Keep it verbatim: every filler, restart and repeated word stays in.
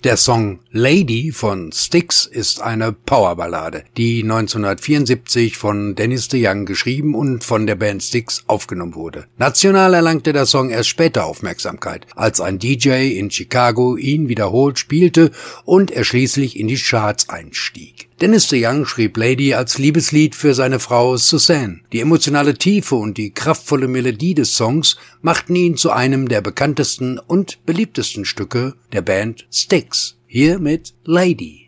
Der Song Lady von Styx ist eine Powerballade, die neunzehnhundertvierundsiebzig von Dennis DeYoung geschrieben und von der Band Styx aufgenommen wurde. National erlangte der Song erst später Aufmerksamkeit, als ein D J in Chicago ihn wiederholt spielte und er schließlich in die Charts einstieg. Dennis DeYoung schrieb Lady als Liebeslied für seine Frau Suzanne. Die emotionale Tiefe und die kraftvolle Melodie des Songs machten ihn zu einem der bekanntesten und beliebtesten Stücke der Band Styx. Hier mit Lady.